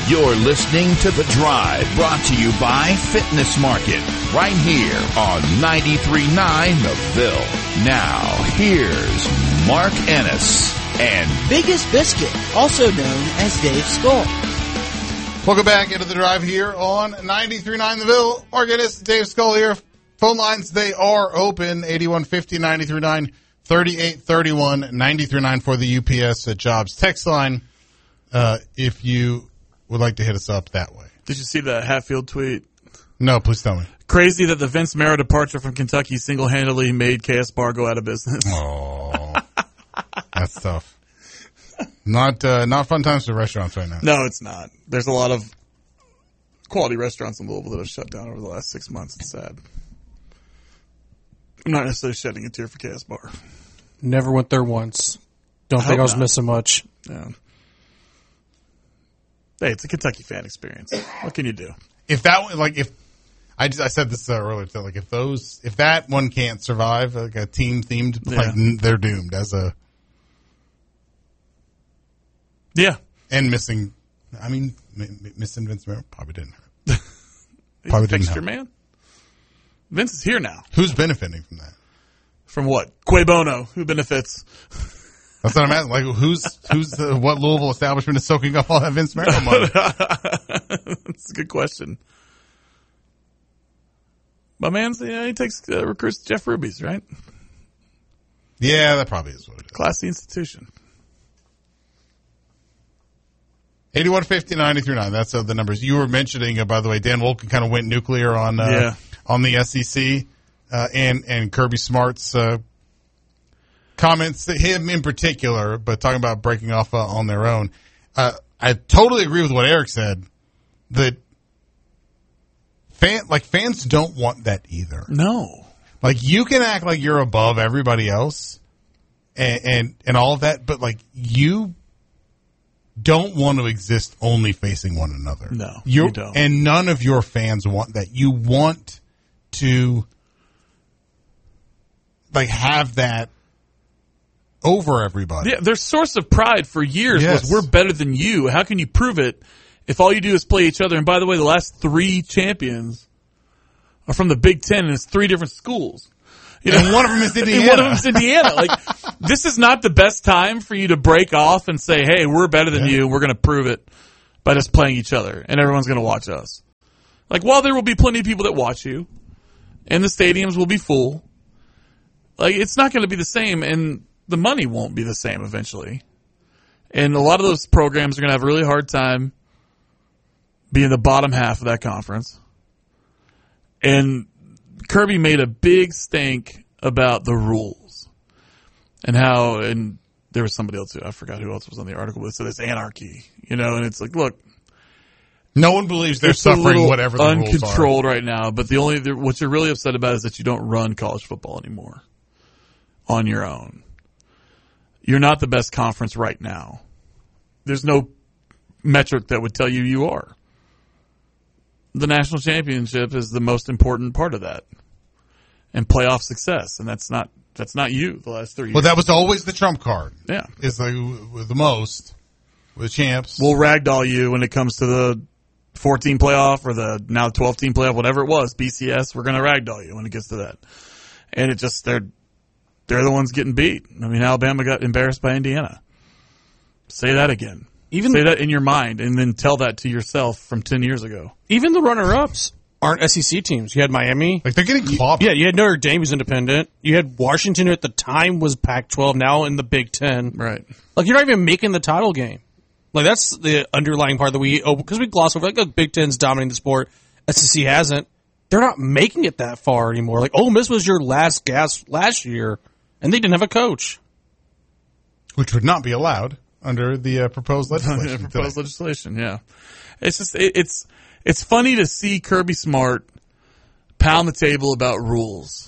You're listening to The Drive, brought to you by Fitness Market, right here on 93.9 The Ville. Now, here's Mark Ennis and Biggest Biscuit, also known as Dave Skull. Welcome back into The Drive here on 93.9 The Ville. Mark Ennis, Dave Skull here. Phone lines, they are open, 8150 93.9, 3831 93.9 for the UPS Jobs text line, if you would like to hit us up that way. Did you see the Hatfield tweet? No, please tell me. Crazy that the Vince Mara departure from Kentucky single-handedly made KS Bar go out of business. Oh, that's tough. Not fun times for restaurants right now. No, it's not. There's a lot of quality restaurants in Louisville that have shut down over the last 6 months. It's sad. I'm not necessarily shedding a tear for KS Bar. Never went there once. Don't think I was missing much. Yeah. Hey, it's a Kentucky fan experience. What can you do? If that, like, if I said this earlier, so like if that one can't survive, like a team themed, like they're doomed as a. Yeah. And missing Vince Mara probably didn't hurt. Probably didn't help. Man. Vince is here now. Who's benefiting from that? From what? Quay Bono. Who benefits? That's what I'm asking. Like, what Louisville establishment is soaking up all that Vince Mara money? That's a good question. My man, he takes recruits Jeff Ruby's, right? Yeah, that probably is what it is. Classy institution. 8150 93.9. That's the numbers you were mentioning. By the way, Dan Wolken kind of went nuclear on the SEC and Kirby Smart's comments, him in particular, but talking about breaking off on their own. I totally agree with what Eric said. That fans don't want that either. No, like you can act like you're above everybody else, and all of that, but like you don't want to exist only facing one another. No, you don't. And none of your fans want that. You want to like have that over everybody. Yeah, their source of pride for years was we're better than you. How can you prove it if all you do is play each other? And by the way, the last 3 champions are from the Big Ten, and it's 3 different schools. You know, and one of them is Indiana. And one of them is Indiana. Like, this is not the best time for you to break off and say, hey, we're better than you. We're going to prove it by just playing each other, and everyone's going to watch us. Like, while there will be plenty of people that watch you, and the stadiums will be full, like, it's not going to be the same, and the money won't be the same eventually. And a lot of those programs are going to have a really hard time being the bottom half of that conference. And Kirby made a big stink about the rules and how, and there was somebody else, I forgot who else was on the article, but it said it's anarchy, you know, and it's like, look. No one believes they're suffering whatever the rules are. Uncontrolled right now, but what you're really upset about is that you don't run college football anymore on your own. You're not the best conference right now. There's no metric that would tell you you are. The national championship is the most important part of that, and playoff success. And that's not you the last 3 years. Well, that was always the trump card. Yeah, it's like with the most with champs. We'll ragdoll you when it comes to the 14 playoff or the now 12 team playoff, whatever it was, BCS. We're going to ragdoll you when it gets to that. And it just they're the ones getting beat. I mean, Alabama got embarrassed by Indiana. Say that again. Say that in your mind, and then tell that to yourself from 10 years ago. Even the runner-ups aren't SEC teams. You had Miami. Like, they're getting clobbered. Yeah, you had Notre Dame, who's independent. You had Washington, who at the time was Pac-12, now in the Big Ten. Right. Like, you're not even making the title game. Like, that's the underlying part that because we gloss over, like, the Big Ten's dominating the sport. SEC hasn't. They're not making it that far anymore. Like, Ole Miss was your last gasp last year, and they didn't have a coach. Which would not be allowed under the proposed legislation. Yeah. It's just it's funny to see Kirby Smart pound the table about rules.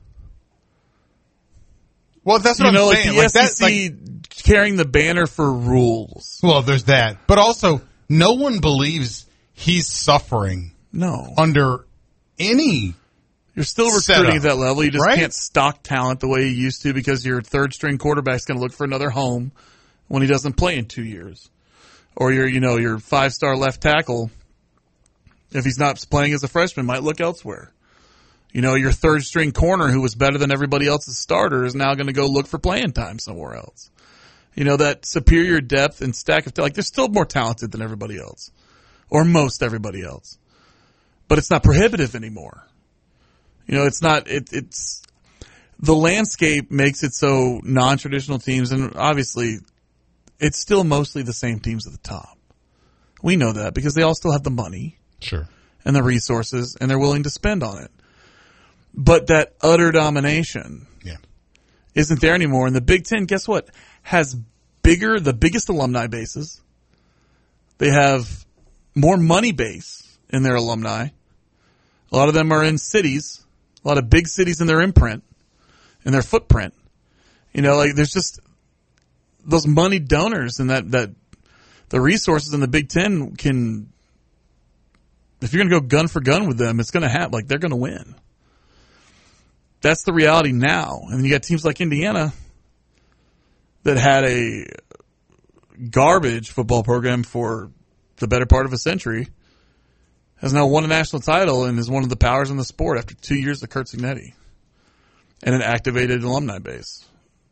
Well, that's what I'm saying. Like the SEC carrying the banner for rules. Well, there's that, but also no one believes he's suffering. No, under any. You're still recruiting at that level. You just can't stock talent the way you used to because your third string quarterback's going to look for another home when he doesn't play in 2 years. Or your 5-star left tackle, if he's not playing as a freshman, might look elsewhere. Your 3rd-string corner who was better than everybody else's starter is now going to go look for playing time somewhere else. That superior depth and stack of they're still more talented than everybody else, or most everybody else, but it's not prohibitive anymore. It's not. It's the landscape makes it so non-traditional teams, and obviously, it's still mostly the same teams at the top. We know that because they all still have the money, Sure, and the resources, and they're willing to spend on it. But that utter domination, isn't there anymore. And the Big Ten, guess what? Has the biggest alumni bases. They have more money base in their alumni. A lot of them are in cities, a lot of big cities in their imprint, in their footprint. There's just those money donors and that the resources in the Big Ten can, if you're going to go gun for gun with them, it's going to happen. They're going to win. That's the reality now. And you got teams like Indiana that had a garbage football program for the better part of a century, has now won a national title and is one of the powers in the sport after 2 years of Curt Cignetti and an activated alumni base.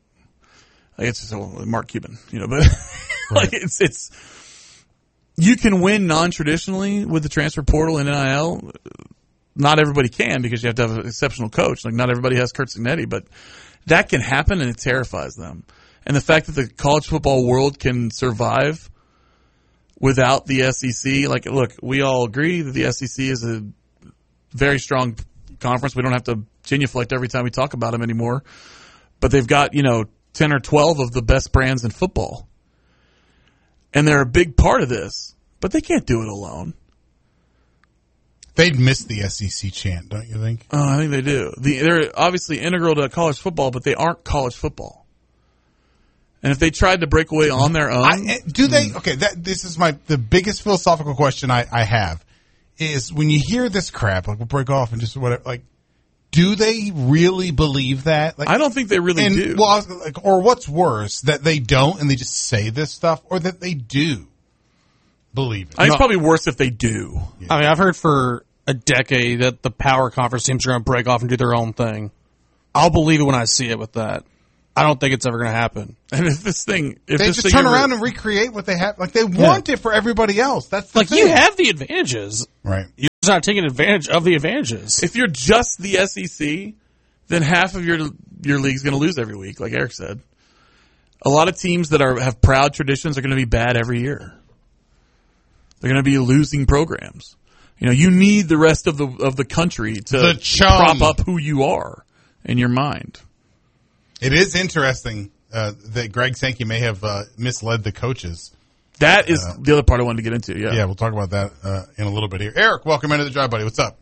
It's just Mark Cuban, but it's you can win non-traditionally with the transfer portal and NIL. Not everybody can because you have to have an exceptional coach. Not everybody has Curt Cignetti, but that can happen and it terrifies them. And the fact that the college football world can survive without the SEC, look, we all agree that the SEC is a very strong conference. We don't have to genuflect every time we talk about them anymore. But they've got, 10 or 12 of the best brands in football. And they're a big part of this, but they can't do it alone. They'd miss the SEC chant, don't you think? Oh, I think they do. They're obviously integral to college football, but they aren't college football. And if they tried to break away on their own, do they? Okay, this is the biggest philosophical question I have is when you hear this crap, we'll break off and just whatever. Do they really believe that? I don't think they really do. Well, or what's worse, that they don't and they just say this stuff, or that they do believe it. I think it's probably worse if they do. I mean, I've heard for a decade that the power conference teams are going to break off and do their own thing. I'll believe it when I see it with that. I don't think it's ever going to happen. And if they just turn around and recreate what they have, they want it for everybody else. That's the thing. You have the advantages, right? You're just not taking advantage of the advantages. If you're just the SEC, then half of your league's going to lose every week, like Eric said. A lot of teams that have proud traditions are going to be bad every year. They're going to be losing programs. You need the rest of the country to prop up who you are in your mind. It is interesting that Greg Sankey may have misled the coaches. That is the other part I wanted to get into, yeah. Yeah, we'll talk about that in a little bit here. Eric, welcome into the Drive, buddy. What's up?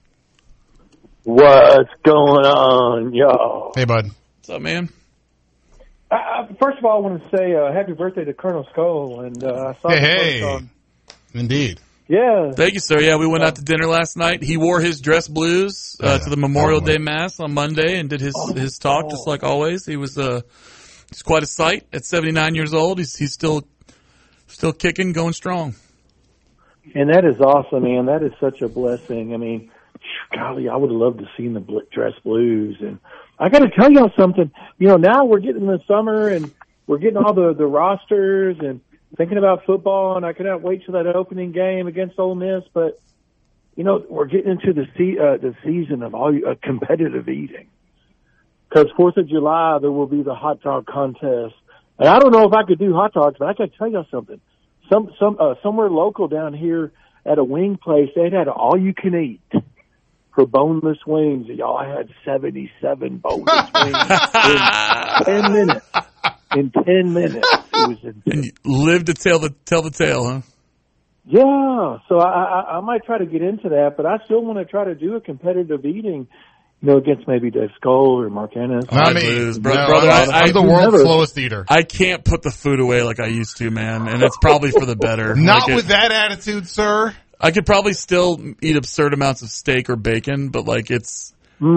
What's going on, y'all? Hey, bud. What's up, man? First of all, I want to say happy birthday to Colonel Skull. And I saw hey. Indeed. Yeah. Thank you, sir. Yeah, we went out to dinner last night. He wore his dress blues to the Memorial Day Mass on Monday and did his talk just like always. He was he's quite a sight at 79 years old. He's still kicking, going strong. And that is awesome, man. That is such a blessing. I mean, golly, I would have loved to see the dress blues. And I got to tell y'all something. Now we're getting the summer and we're getting all the rosters and thinking about football, and I cannot wait till that opening game against Ole Miss. But we're getting into the season of all competitive eating, because 4th of July there will be the hot dog contest, and I don't know if I could do hot dogs, but I got to tell you something. Somewhere local down here at a wing place, they'd had all you can eat for boneless wings. Y'all had 77 boneless wings in 10 minutes. In 10 minutes, it was intense. And you live to tell the tale, huh? Yeah, so I might try to get into that, but I still want to try to do a competitive eating, against maybe Dave Skull or Mark Ennis. Not me, brother. I'm the world's slowest eater. I can't put the food away like I used to, man, and it's probably for the better. Not with that attitude, sir. I could probably still eat absurd amounts of steak or bacon, but it's,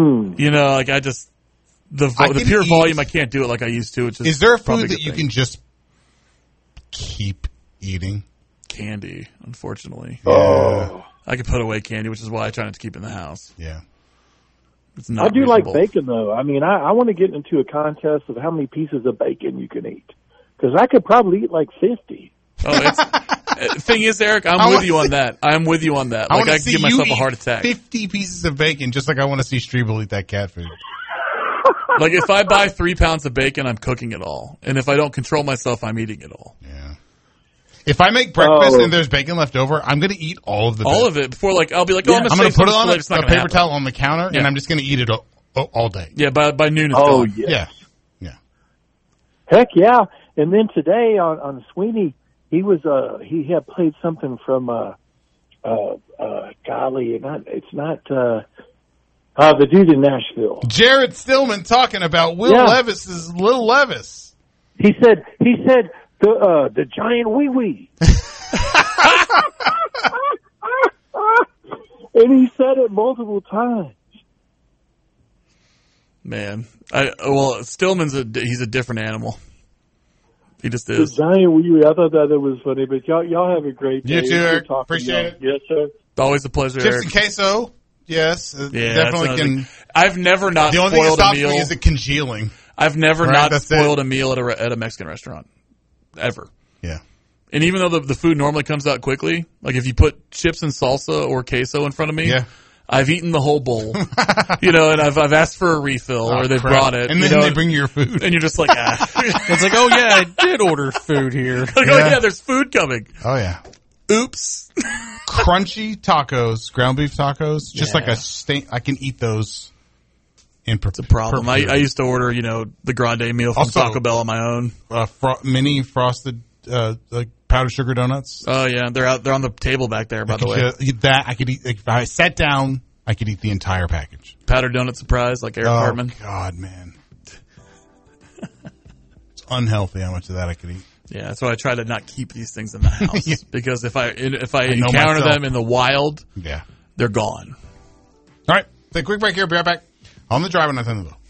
I just. The pure volume, I can't do it like I used to. Is there a food that you can just keep eating? candy, unfortunately. Oh. I could put away candy, which is why I try not to keep it in the house. Yeah. It's not I do like reasonable. bacon, though. I mean, I want to get into a contest of how many pieces of bacon you can eat. Because I could probably eat like 50. Thing is, Eric, I'm with you on that. I'm with you on that. Like, I could give myself a heart attack. 50 pieces of bacon, just like I want to see Strebel eat that cat food. Like, if I buy 3 pounds of bacon, I'm cooking it all. And if I don't control myself, I'm eating it all. Yeah. If I make breakfast and there's bacon left over, I'm going to eat all of the bacon. All of it before, like, I'll be like, oh, I'm I'm going going to to put it on It's not a gonna paper happen. towel on the counter, Yeah. and I'm just going to eat it all day. Yeah, by noon it's Oh, gone. yes. Yeah. Heck yeah! And then today on Sweeney, he had played something from golly, it's not the dude in Nashville. Jared Stillman talking about Will Yeah. Levis's Lil Levis. He said the giant wee wee. And he said it multiple times. Man. Stillman's he's a different animal. He just The is. giant wee wee. I thought that was funny, but y'all have a great day. You too, Good Eric. talking to Appreciate y'all. it. Yes, sir. Always a pleasure, Chips Eric. and queso. Yes. Yeah, definitely that's can. another thing. I've never not The only thing that spoiled a stops meal. me is it congealing. I've never Right, not that's spoiled it. a meal at a Mexican restaurant. Ever. Yeah. And even though the food normally comes out quickly, like if you put chips and salsa or queso in front of me, Yeah. I've eaten the whole bowl, and I've asked for a refill or they've crap. brought it. And then they bring you your food. and you're just like, It's like, oh yeah, I did order food here. oh yeah, there's food coming. Oh, yeah. Oops. Crunchy tacos, ground beef tacos, just like Yeah. a steak. I can eat those in It's a problem. I used to order, the grande meal from Also- Taco Bell on my own. mini frosted like powdered sugar donuts. Oh yeah, they're on the table back there. By the way, That I could eat. If I sat down, I could eat the entire package. powdered donut surprise like Eric Hartman. God, man. It's unhealthy how much of that I could eat. Yeah, that's why I try to not keep these things in the house Yeah. because if I know encounter myself. them in the wild, Yeah. they're gone. All right. Take a quick break here. Be right back on the drive on Nathan Ville.